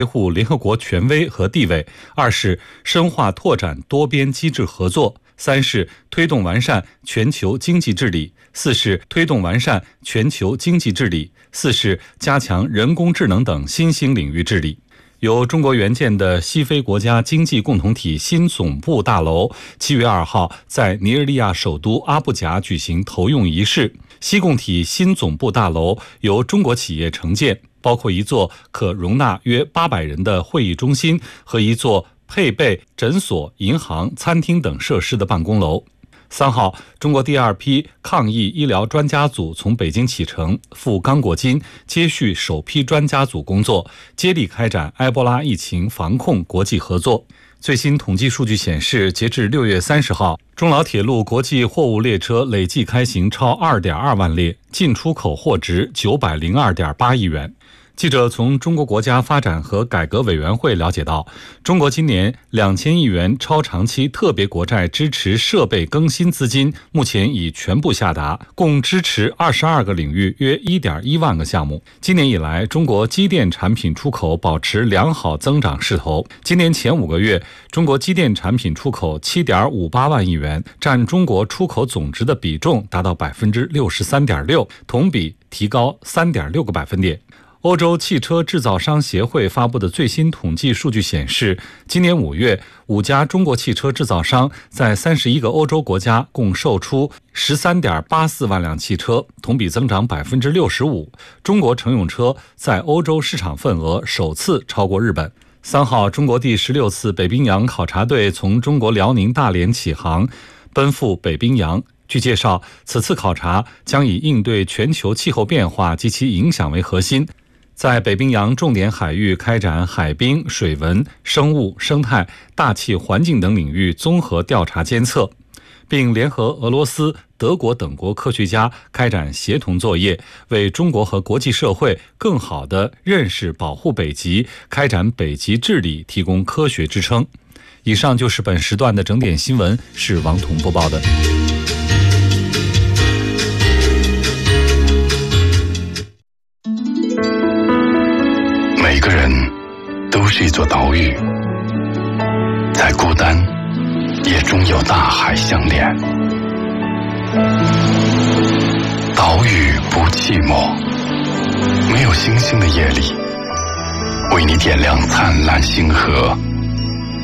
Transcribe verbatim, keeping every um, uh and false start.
维护联合国权威和地位；二是深化拓展多边机制合作；三是推动完善全球经济治理；四是推动完善全球经济治理；四是加强人工智能等新兴领域治理。由中国援建的西非国家经济共同体新总部大楼七月二号在尼日利亚首都阿布贾举行投用仪式。西共体新总部大楼由中国企业承建，包括一座可容纳约八百人的会议中心和一座配备诊所、银行、餐厅等设施的办公楼。三号，中国第二批抗疫医疗专家组从北京启程，赴刚果金接续首批专家组工作，接力开展埃博拉疫情防控国际合作。最新统计数据显示，截至六月三十号，中老铁路国际货物列车累计开行超 二点二万列，进出口货值 九百零二点八亿元。记者从中国国家发展和改革委员会了解到，中国今年两千亿元超长期特别国债支持设备更新资金目前已全部下达，共支持二十二个领域约 一点一万个项目。今年以来，中国机电产品出口保持良好增长势头。今年前五个月，中国机电产品出口 七点五八万亿元，占中国出口总值的比重达到 百分之六十三点六， 同比提高 三点六个百分点。欧洲汽车制造商协会发布的最新统计数据显示，今年五月，五家中国汽车制造商在三十一个欧洲国家共售出 十三点八四万辆汽车，同比增长 百分之六十五。中国乘用车在欧洲市场份额首次超过日本。三号，中国第十六次北冰洋考察队从中国辽宁大连起航，奔赴北冰洋。据介绍，此次考察将以应对全球气候变化及其影响为核心，在北冰洋重点海域开展海冰、水文、生物、生态、大气环境等领域综合调查监测，并联合俄罗斯、德国等国科学家开展协同作业，为中国和国际社会更好地认识保护北极、开展北极治理提供科学支撑。以上就是本时段的整点新闻，是王彤播报的。 每个人都是一座岛屿，再孤单也终有大海相连。岛屿不寂寞，没有星星的夜里，为你点亮灿烂星河。